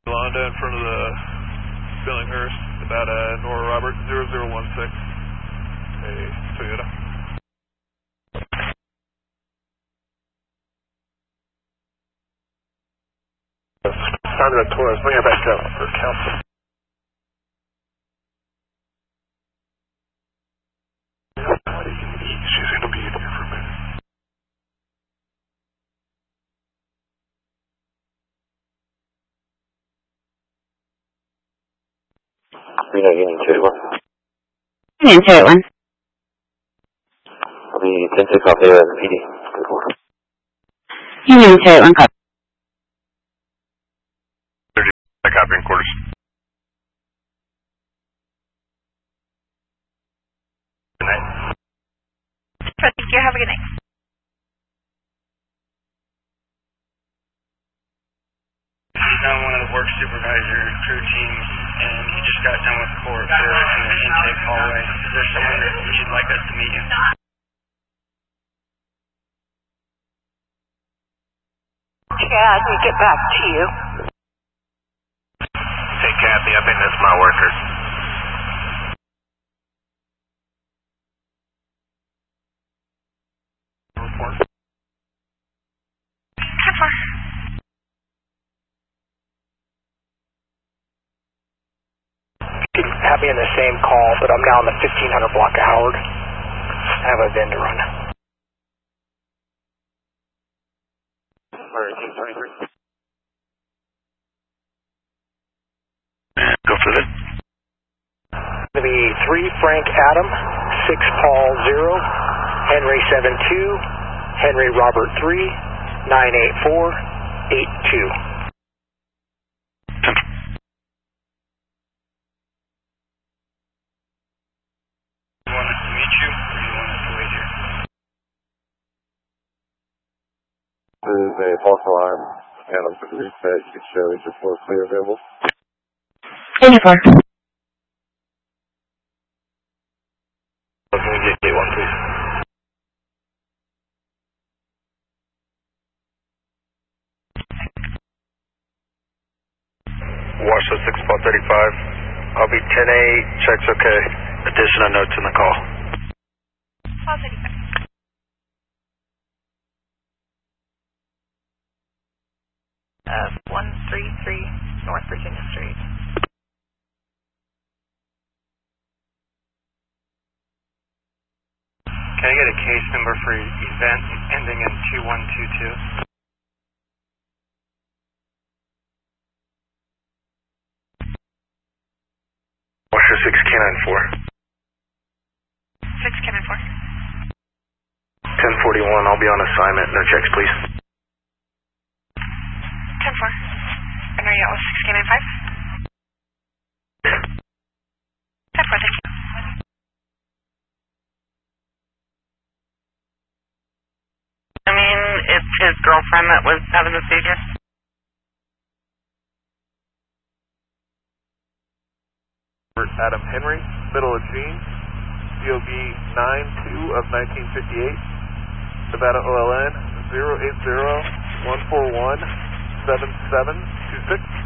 Yolanda in front of the Billinghurst, about Nora Robert 0016, a Toyota. Sandra Torres, bring her back up for council. She's going to be in here for a minute. Reno Union 281. Union 281. I'll be 10-6 off there as a PD. Good order. Union 281, copy. Copying quarters. Good night. Thank you. Have a good night. I'm one of the work supervisor crew teams, and he just got done with court. They're in the intake hallway. Is there someone that you'd like us to meet you? Yeah, I can get back to you. Hey, Kathy, I think that's my worker. Report. 10-4. Have me in the same call, but I'm now in the 1500 block of Howard. I have a vendor run. Go for it. Going to be 3 Frank Adam, 6 Paul 0, Henry 72, Henry Robert 3, 984, 82. You want us to meet you, or do you want us to wait here? This is a false alarm. Adam, for the reset, you can show your floor clear available. 84. Can we get one, please? Washington 6 Paul 35. I'll be 10-8. Checks okay. Additional notes in the call. Paul 35. 133 North Virginia Street. Can I get a case number for event ending in 2122? Washington 6 K94. 6 Cannon 4. 1041, I'll be on assignment. No checks, please. 10-4. And are you out with 6 Cannon 5? 10-4, thank you. I mean, it's his girlfriend that was having the seizure. Adam Henry, middle of Jean, COB 92 of 1958, Nevada OLN 080-141-7726.